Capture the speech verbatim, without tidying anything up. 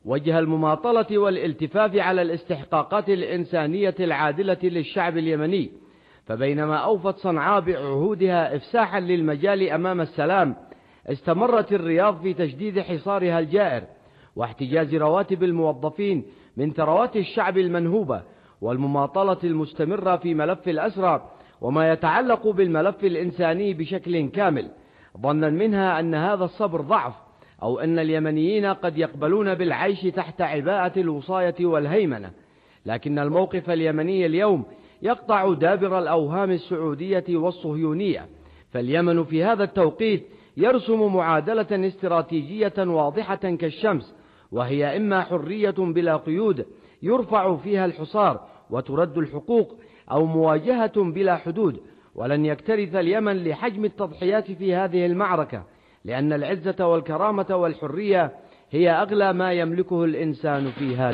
وجه المماطلة والالتفاف على الاستحقاقات الإنسانية العادلة للشعب اليمني. فبينما أوفت صنعاء بعهودها إفساحا للمجال أمام السلام، استمرت الرياض في تشديد حصارها الجائر واحتجاز رواتب الموظفين من ثروات الشعب المنهوبة، والمماطلة المستمرة في ملف الأسرى وما يتعلق بالملف الإنساني بشكل كامل، ظنا منها أن هذا الصبر ضعف، أو أن اليمنيين قد يقبلون بالعيش تحت عباءة الوصاية والهيمنة. لكن الموقف اليمني اليوم يقطع دابر الأوهام السعودية والصهيونية، فاليمن في هذا التوقيت يرسم معادلة استراتيجية واضحة كالشمس، وهي إما حرية بلا قيود يرفع فيها الحصار وترد الحقوق، أو مواجهة بلا حدود. ولن يكترث اليمن لحجم التضحيات في هذه المعركة، لأن العزة والكرامة والحرية هي أغلى ما يملكه الإنسان في هذا